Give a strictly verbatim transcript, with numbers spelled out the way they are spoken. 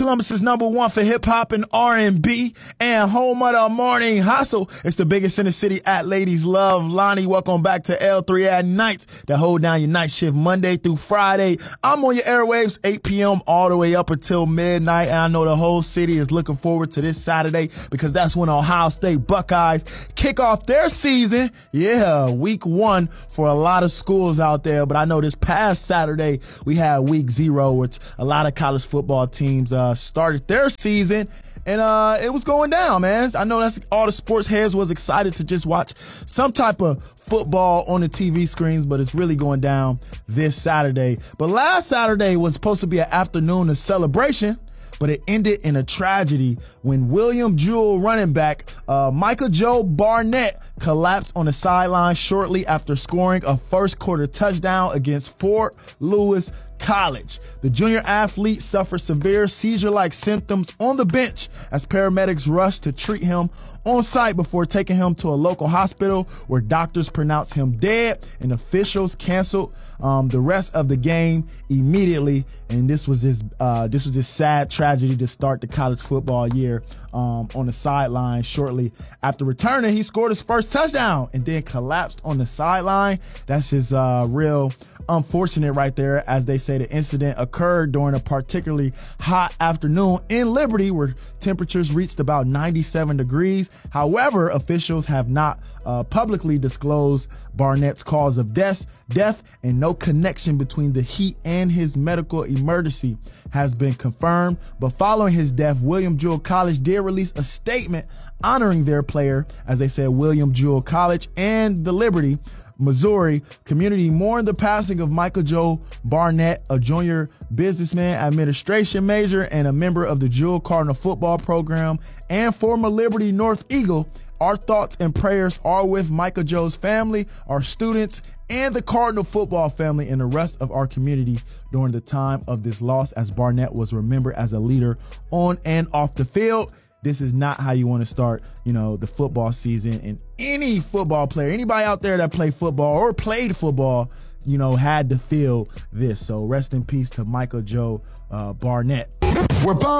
Columbus's number one for hip-hop and R and B and home of the morning hustle. It's the biggest in the city at Ladies Love. Lonnie, welcome back to L three at Night to hold down your night shift Monday through Friday. I'm on your airwaves eight p.m. all the way up until midnight, and I know the whole city is looking forward to this Saturday because that's when Ohio State Buckeyes kick off their season. Yeah, week one for a lot of schools out there, but I know this past Saturday we had week zero, which a lot of college football teams uh, started their season, and uh, it was going down, man. I know that's all the sports heads was excited to just watch some type of football on the T V screens, but it's really going down this Saturday. But last Saturday was supposed to be an afternoon of celebration, but it ended in a tragedy when William Jewell running back uh, Michael Joe Barnett collapsed on the sideline shortly after scoring a first quarter touchdown against Fort Lewis College. The junior athlete suffered severe seizure-like symptoms on the bench as paramedics rushed to treat him on site before taking him to a local hospital where doctors pronounced him dead and officials canceled um, the rest of the game immediately. And this was just uh, this was just sad tragedy to start the college football year. Um, on the sideline shortly after returning, he scored his first touchdown and then collapsed on the sideline. That's just uh, real unfortunate right there. As they say, the incident occurred during a particularly hot afternoon in Liberty where temperatures reached about ninety-seven degrees. However, officials have not uh, publicly disclosed Barnett's cause of death, death, and no connection between the heat and his medical emergency has been confirmed. But following his death, William Jewell College did release a statement honoring their player. As they said, William Jewell College and the Liberty, Missouri community mourned the passing of Michael Joe Barnett, a junior businessman, administration major, and a member of the Jewell Cardinal football program and former Liberty North Eagle. Our thoughts and prayers are with Michael Joe's family, our students, and the Cardinal football family and the rest of our community during the time of this loss, as Barnett was remembered as a leader on and off the field. This is not how you want to start, you know, the football season. And any football player, anybody out there that played football or played football, you know, had to feel this. So rest in peace to Michael Joe uh, Barnett. We're